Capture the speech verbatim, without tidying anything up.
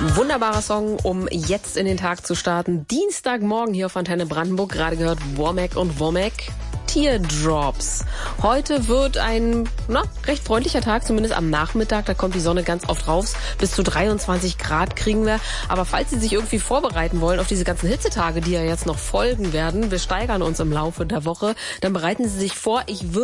Wunderbarer Song, um jetzt in den Tag zu starten. Dienstagmorgen hier auf Antenne Brandenburg. Gerade gehört Womack und Womack. Teardrops. Heute wird ein na, recht freundlicher Tag, zumindest am Nachmittag. Da kommt die Sonne ganz oft raus. Bis zu dreiundzwanzig Grad kriegen wir. Aber falls Sie sich irgendwie vorbereiten wollen auf diese ganzen Hitzetage, die ja jetzt noch folgen werden, wir steigern uns im Laufe der Woche, dann bereiten Sie sich vor. Ich würde